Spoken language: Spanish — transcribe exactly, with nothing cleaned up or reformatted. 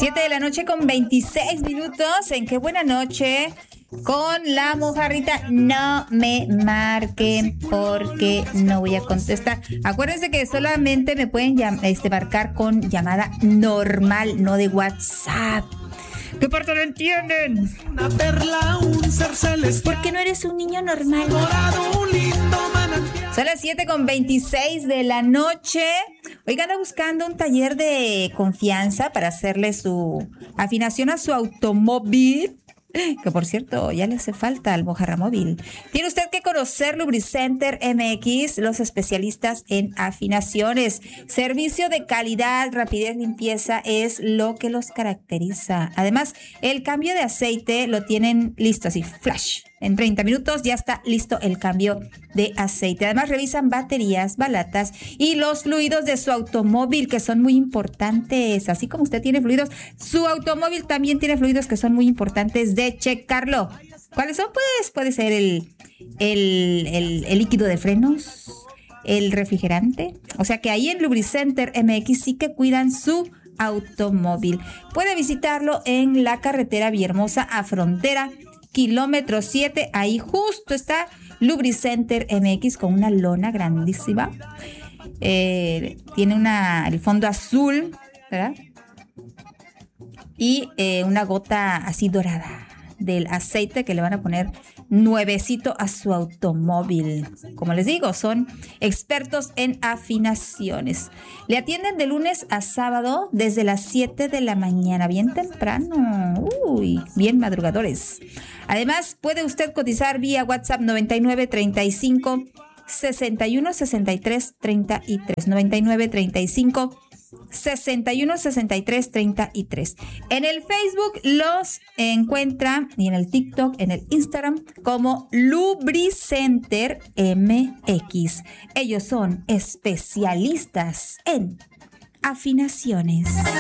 Siete de la noche con veintiséis minutos. En Qué Buena Noche con la mojarrita. No me marquen porque no voy a contestar. Acuérdense que solamente me pueden llam- este, marcar con llamada normal, no de WhatsApp. ¿Qué parte no entienden? Una perla, un ser celestial. ¿Por qué no eres un niño normal? Dorado, un lindo manantial. Son las siete con veintiséis de la noche. Oiga, anda buscando un taller de confianza para hacerle su afinación a su automóvil. Que por cierto, ya le hace falta al Mojarra Móvil. Tiene usted que conocer Lubricenter M X, los especialistas en afinaciones. Servicio de calidad, rapidez, limpieza es lo que los caracteriza. Además, el cambio de aceite lo tienen listo así, flash. En treinta minutos ya está listo el cambio de aceite. Además, revisan baterías, balatas y los fluidos de su automóvil, que son muy importantes. Así como usted tiene fluidos, su automóvil también tiene fluidos que son muy importantes de checarlo. ¿Cuáles son? Pues puede ser el, el, el, el líquido de frenos, el refrigerante. O sea que ahí en Lubricenter M X sí que cuidan su automóvil. Puede visitarlo en la carretera Villahermosa a Frontera, kilómetro siete, ahí justo está Lubricenter M X con una lona grandísima. Eh, tiene una, el fondo azul, ¿verdad? Y eh, una gota así dorada del aceite que le van a poner nuevecito a su automóvil. Como les digo, son expertos en afinaciones. Le atienden de lunes a sábado desde las siete de la mañana, bien temprano. Uy, bien madrugadores. Además, puede usted cotizar vía WhatsApp noventa y nueve treinta y cinco sesenta y uno sesenta y tres treinta y tres. noventa y nueve treinta y cinco sesenta y uno sesenta y tres treinta y tres. En el Facebook los encuentra y en el TikTok, en el Instagram como Lubricenter M X. Ellos son especialistas en afinaciones.